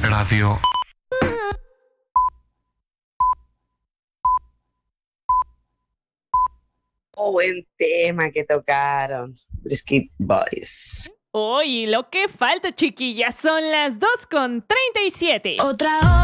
Radio. Oh, buen tema que tocaron. Brisket Boys. Uy, lo que falta, chiquillas, son las 2:37. Otra hora.